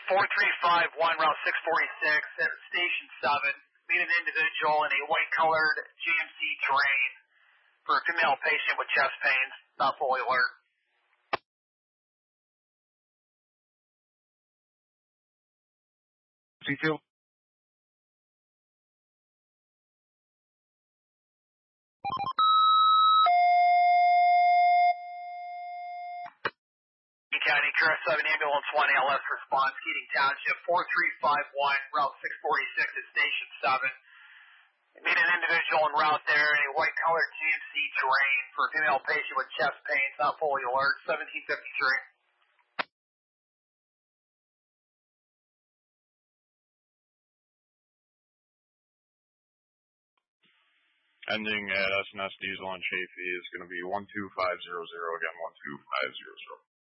4351, Route 646 at Station 7. Meet an individual in a white-colored GMC Terrain for a female patient with chest pains, not fully alert. C2. County, QR 7 Ambulance 1 ALS response, Keating Township, 4351, Route 646 at Station 7. Meet an individual en route there in a white-colored GMC Terrain for a female patient with chest pains, not fully alert, 1753. Ending at SNS Diesel on Chafee is going to be 12500, again 12500.